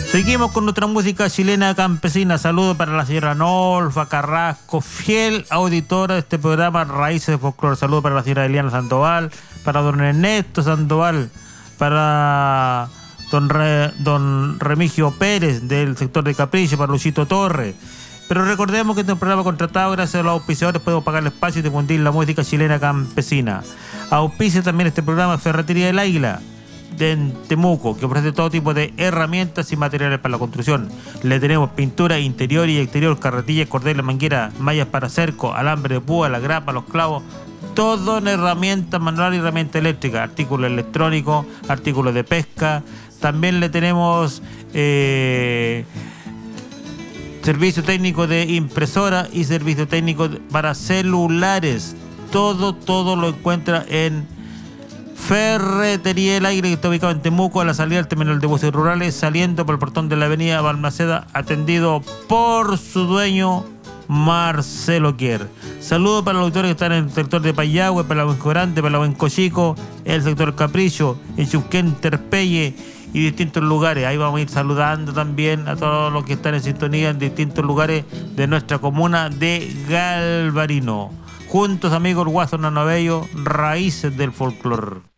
Seguimos con nuestra música chilena campesina. Saludos para la señora Nolfa Carrasco, fiel auditora de este programa Raíces de Folclore. Saludos para la señora Eliana Sandoval, para don Ernesto Sandoval, para don Remigio Pérez del sector de Capricho, para Luchito Torres. Pero recordemos que este programa contratado gracias a los auspiciadores podemos pagar el espacio y difundir la música chilena campesina. Auspicia también este programa Ferretería del Águila de Temuco, que ofrece todo tipo de herramientas y materiales para la construcción. Le tenemos pintura interior y exterior, carretillas, cordeles, mangueras, mallas para cerco, alambre de púa, la grapa, los clavos, todo en herramientas manuales y herramientas eléctricas, artículos electrónicos, artículos de pesca. También le tenemos servicio técnico de impresora y servicio técnico para celulares. Todo lo encuentra en Ferretería del Aire, que está ubicado en Temuco, a la salida del terminal de buses rurales, saliendo por el portón de la avenida Balmaceda, atendido por su dueño Marcelo Kier. Saludos para los auditores que están en el sector de Payagüe, para la Huenco Grande, para la Huenco Chico, el sector Capricho, en Chuquén, Terpelle y distintos lugares. Ahí vamos a ir saludando también a todos los que están en sintonía en distintos lugares de nuestra comuna de Galvarino. Juntos, amigos, Guaso Nanobello, Raíces del Folclore.